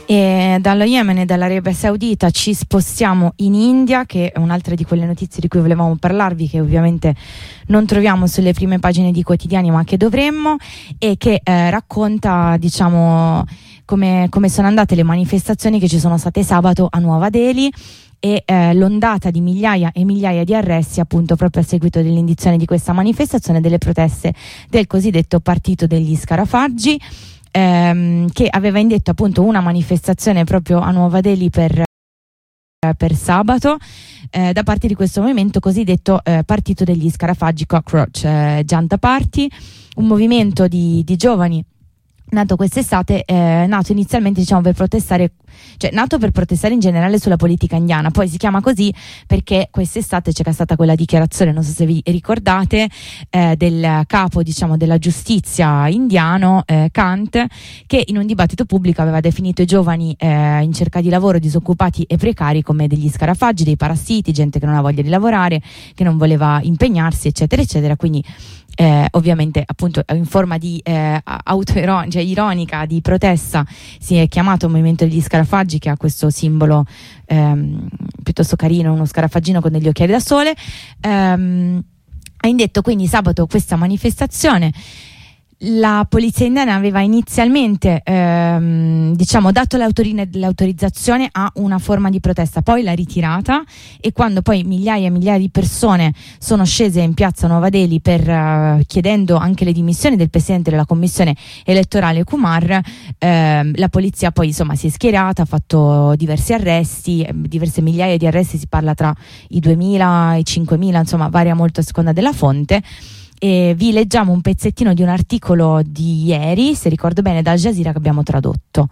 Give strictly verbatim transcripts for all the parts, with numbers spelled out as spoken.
E dallo Yemen e dall'Arabia Saudita ci spostiamo in India, che è un'altra di quelle notizie di cui volevamo parlarvi, che ovviamente non troviamo sulle prime pagine di quotidiani ma che dovremmo, e che eh, racconta, diciamo, come, come sono andate le manifestazioni che ci sono state sabato a Nuova Delhi e eh, l'ondata di migliaia e migliaia di arresti appunto proprio a seguito dell'indizione di questa manifestazione, delle proteste del cosiddetto partito degli scarafaggi, ehm, che aveva indetto appunto una manifestazione proprio a Nuova Delhi per per sabato eh, da parte di questo movimento cosiddetto eh, partito degli scarafaggi, Cockroach eh, Janta Party, un movimento di, di giovani nato quest'estate, eh, nato inizialmente diciamo per protestare, cioè nato per protestare in generale sulla politica indiana. Poi si chiama così perché quest'estate c'è stata quella dichiarazione, non so se vi ricordate, eh, del capo diciamo della giustizia indiano, eh, Kant, che in un dibattito pubblico aveva definito i giovani eh, in cerca di lavoro, disoccupati e precari, come degli scarafaggi, dei parassiti, gente che non ha voglia di lavorare, che non voleva impegnarsi, eccetera eccetera. Quindi Eh, ovviamente appunto in forma di eh, autoironica, cioè ironica, di protesta, si è chiamato movimento degli scarafaggi, che ha questo simbolo ehm, piuttosto carino, uno scarafaggino con degli occhiali da sole. ehm, ha indetto quindi sabato questa manifestazione. La polizia indiana aveva inizialmente ehm, diciamo dato l'autorizzazione a una forma di protesta, poi l'ha ritirata, e quando poi migliaia e migliaia di persone sono scese in piazza Nuova Delhi per uh, chiedendo anche le dimissioni del presidente della commissione elettorale Kumar, ehm, la polizia poi insomma si è schierata, ha fatto diversi arresti, diverse migliaia di arresti, si parla tra i duemila e i cinquemila, insomma varia molto a seconda della fonte. E vi leggiamo un pezzettino di un articolo di ieri, se ricordo bene, da Al Jazeera, che abbiamo tradotto.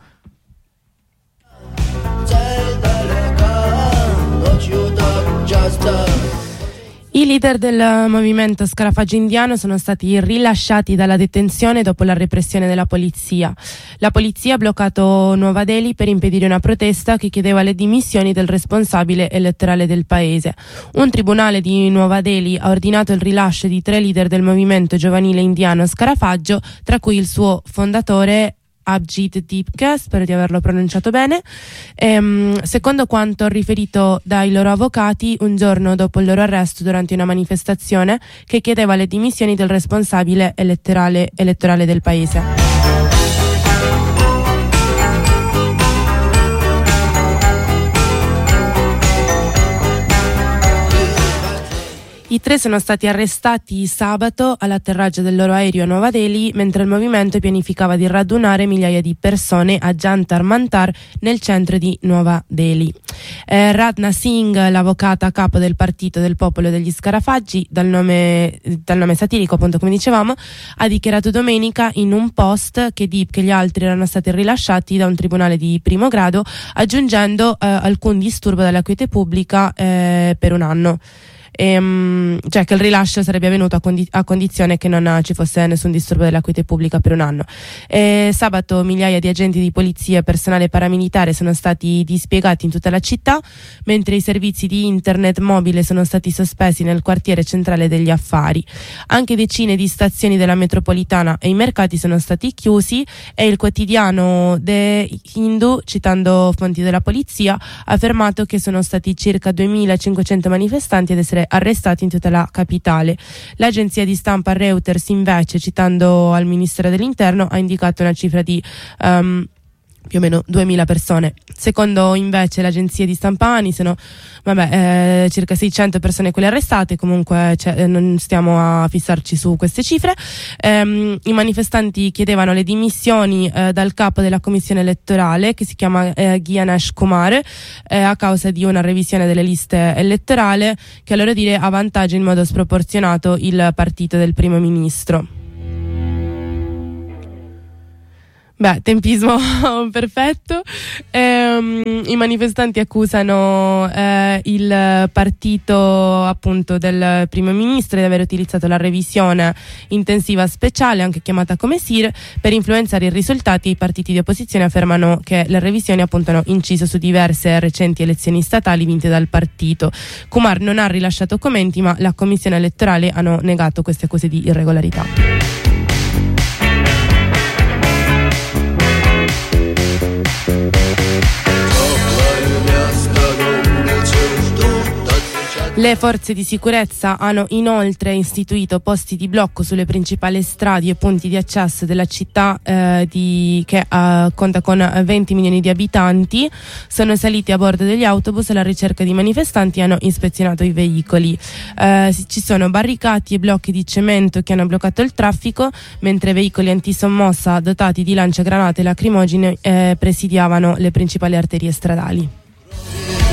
I leader del movimento Scarafaggi indiano sono stati rilasciati dalla detenzione dopo la repressione della polizia. La polizia ha bloccato Nuova Delhi per impedire una protesta che chiedeva le dimissioni del responsabile elettorale del paese. Un tribunale di Nuova Delhi ha ordinato il rilascio di tre leader del movimento giovanile indiano Scarafaggio, tra cui il suo fondatore Abhijit Dipke, spero di averlo pronunciato bene. Ehm, secondo quanto riferito dai loro avvocati, un giorno dopo il loro arresto durante una manifestazione che chiedeva le dimissioni del responsabile elettorale, elettorale del paese. I tre sono stati arrestati sabato all'atterraggio del loro aereo a Nuova Delhi, mentre il movimento pianificava di radunare migliaia di persone a Jantar Mantar, nel centro di Nuova Delhi. Eh, Radha Singh, l'avvocata capo del Partito del Popolo degli Scarafaggi, dal nome, dal nome satirico appunto come dicevamo, ha dichiarato domenica in un post che Deep e gli altri erano stati rilasciati da un tribunale di primo grado, aggiungendo eh, alcun disturbo della quiete pubblica eh, per un anno. Ehm, cioè che il rilascio sarebbe avvenuto a, condi- a condizione che non ci fosse nessun disturbo della quiete pubblica per un anno. E sabato migliaia di agenti di polizia e personale paramilitare sono stati dispiegati in tutta la città, mentre i servizi di internet mobile sono stati sospesi nel quartiere centrale degli affari. Anche decine di stazioni della metropolitana e i mercati sono stati chiusi, e il quotidiano The Hindu, citando fonti della polizia, ha affermato che sono stati circa duemilacinquecento manifestanti ad essere arrestati in tutta la capitale. L'agenzia di stampa Reuters invece, citando al Ministero dell'Interno, ha indicato una cifra di um, più o meno duemila persone. Secondo invece l'agenzia di stampa ANI sono vabbè, eh, circa seicento persone quelle arrestate. Comunque cioè, non stiamo a fissarci su queste cifre. Ehm, I manifestanti chiedevano le dimissioni eh, dal capo della commissione elettorale, che si chiama eh, Gyanesh Kumar, eh, a causa di una revisione delle liste elettorali che a loro dire avvantaggia in modo sproporzionato il partito del primo ministro. Beh, tempismo perfetto. Ehm, I manifestanti accusano eh, il partito appunto del primo ministro di aver utilizzato la revisione intensiva speciale, anche chiamata come S I R, per influenzare i risultati. I partiti di opposizione affermano che le revisioni appunto hanno inciso su diverse recenti elezioni statali vinte dal partito. Kumar non ha rilasciato commenti, ma la commissione elettorale hanno negato queste accuse di irregolarità. We'll be right back. Le forze di sicurezza hanno inoltre istituito posti di blocco sulle principali strade e punti di accesso della città eh, di, che eh, conta con venti milioni di abitanti. Sono saliti a bordo degli autobus alla ricerca di manifestanti e hanno ispezionato i veicoli. Eh, ci sono barricati e blocchi di cemento che hanno bloccato il traffico, mentre veicoli antisommossa dotati di lanciagranate e lacrimogene eh, presidiavano le principali arterie stradali.